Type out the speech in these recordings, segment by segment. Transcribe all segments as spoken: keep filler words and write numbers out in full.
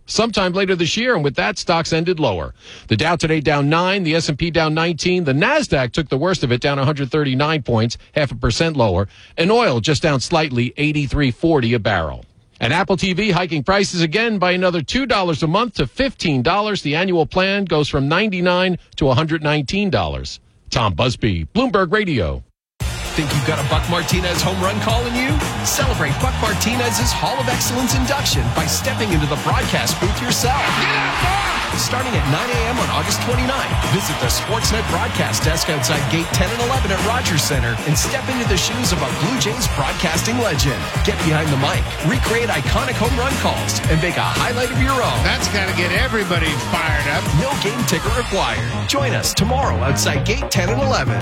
sometime later this year, and with that, stocks ended lower. The Dow today down nine, the S and P down nineteen, the NASDAQ took the worst of it, down one hundred thirty-nine points, half a percent lower, and oil just down slightly, eighty-three forty a barrel. And Apple T V hiking prices again by another two dollars a month to fifteen dollars. The annual plan goes from ninety-nine dollars to one hundred nineteen dollars. Tom Busby, Bloomberg Radio. Think you've got a Buck Martinez home run calling you? Celebrate Buck Martinez's Hall of Excellence induction by stepping into the broadcast booth yourself. Get out, Buck! Starting at nine a.m. on August twenty-ninth, visit the Sportsnet broadcast desk outside Gate ten and eleven at Rogers Center and step into the shoes of a Blue Jays broadcasting legend. Get behind the mic, recreate iconic home run calls, and make a highlight of your own. That's got to get everybody fired up. No game ticket required. Join us tomorrow outside Gate ten and eleven.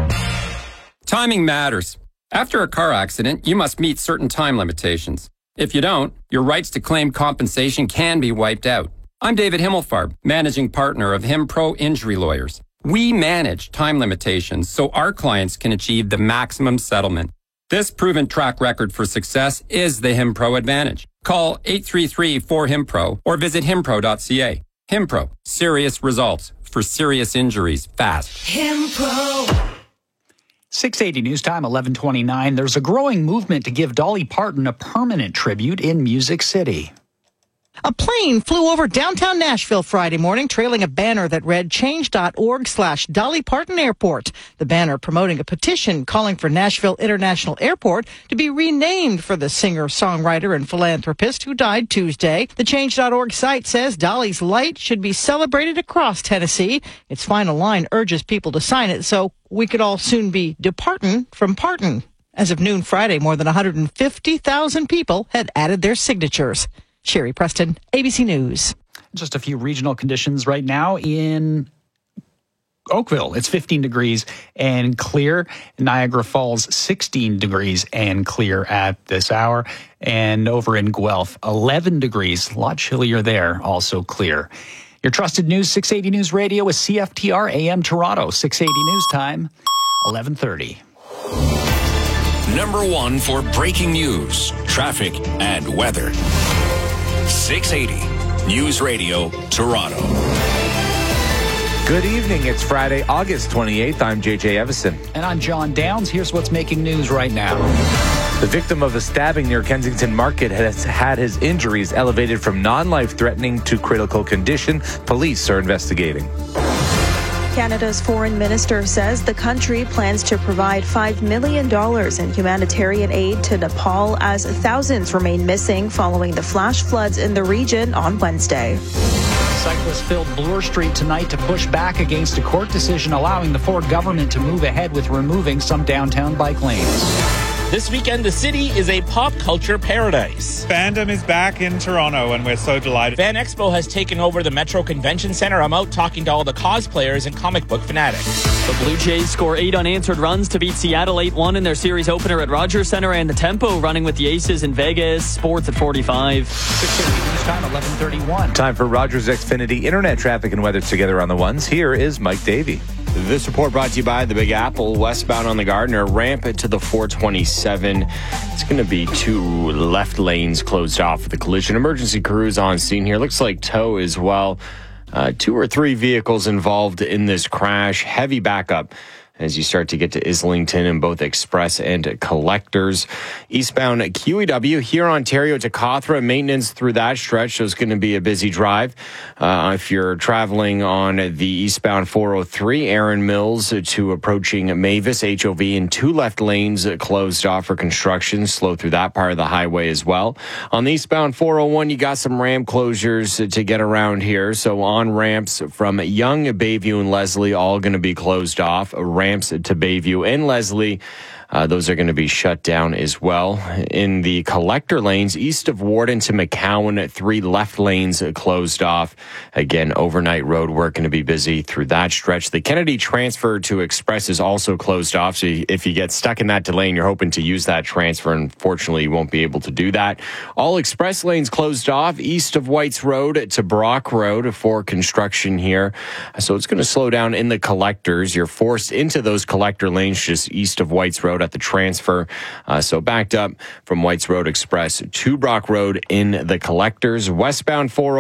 Timing matters. After a car accident, you must meet certain time limitations. If you don't, your rights to claim compensation can be wiped out. I'm David Himmelfarb, managing partner of HimPro Injury Lawyers. We manage time limitations so our clients can achieve the maximum settlement. This proven track record for success is the HimPro advantage. Call eight three three, four, HimPro or visit himpro dot c a. HimPro, serious results for serious injuries fast. HimPro. six eighty News Time, eleven twenty-nine. There's a growing movement to give Dolly Parton a permanent tribute in Music City. A plane flew over downtown Nashville Friday morning, trailing a banner that read change.org slash Dolly Parton Airport. The banner promoting a petition calling for Nashville International Airport to be renamed for the singer, songwriter, and philanthropist who died Tuesday. The change dot org site says Dolly's light should be celebrated across Tennessee. Its final line urges people to sign it so we could all soon be departin' from Parton. As of noon Friday, more than one hundred fifty thousand people had added their signatures. Sherry Preston, A B C News. Just a few regional conditions right now in Oakville. It's fifteen degrees and clear. Niagara Falls, sixteen degrees and clear at this hour. And over in Guelph, eleven degrees, a lot chillier there, also clear. Your trusted news, six eighty News Radio with C F T R A M Toronto. six eighty News Time, eleven thirty. Number one for breaking news, traffic, and weather. six eighty News Radio, Toronto. Good evening. It's Friday, August twenty-eighth. I'm J J Evison. And I'm John Downs. Here's what's making news right now. The victim of a stabbing near Kensington Market has had his injuries elevated from non-life-threatening to critical condition. Police are investigating. Canada's foreign minister says the country plans to provide five million dollars in humanitarian aid to Nepal as thousands remain missing following the flash floods in the region on Wednesday. Cyclists filled Bloor Street tonight to push back against a court decision allowing the Ford government to move ahead with removing some downtown bike lanes. This weekend, the city is a pop culture paradise. Fandom is back in Toronto, and we're so delighted. Fan Expo has taken over the Metro Convention Centre. I'm out talking to all the cosplayers and comic book fanatics. The Blue Jays score eight unanswered runs to beat Seattle eight one in their series opener at Rogers Centre, and the tempo running with the Aces in Vegas. Sports at forty-five. six fifty News Time, eleven thirty-one. Time for Rogers Xfinity Internet traffic and weather together on the ones. Here is Mike Davey. This report brought to you by the Big Apple, westbound on the Gardner, ramp it to the four twenty-seven. It's going to be two left lanes closed off for the collision. Emergency crews on scene here. Looks like tow as well. Uh, two or three vehicles involved in this crash. Heavy backup as you start to get to Islington in both express and collectors. Eastbound Q E W here, Ontario to Cawthra. Maintenance through that stretch, so it's going to be a busy drive. Uh, if you're traveling on the eastbound four oh three, Erin Mills to approaching Mavis, H O V in two left lanes closed off for construction. Slow through that part of the highway as well. On the eastbound four oh one, you got some ramp closures to get around here. So on ramps from Yonge, Bayview, and Leslie, all going to be closed off. Ramps to Bayview and Leslie, Uh, those are going to be shut down as well. In the collector lanes, east of Warden to McCowan, three left lanes closed off. Again, overnight road work going to be busy through that stretch. The Kennedy transfer to Express is also closed off. So if you get stuck in that delay and you're hoping to use that transfer, unfortunately, you won't be able to do that. All express lanes closed off east of Whites Road to Brock Road for construction here. So it's going to slow down in the collectors. You're forced into those collector lanes just east of Whites Road at the transfer. Uh, so backed up from Whites Road Express to Brock Road in the collectors. Westbound four